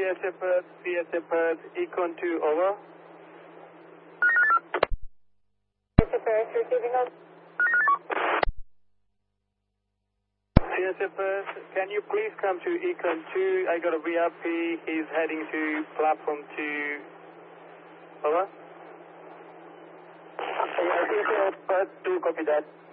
CSA Perth, Econ 2, over. CSA Perth, receiving over. CSA Perth, can you please come to Econ 2? I got a VRP, he's heading to platform 2, over. CSA Perth 2, copy that.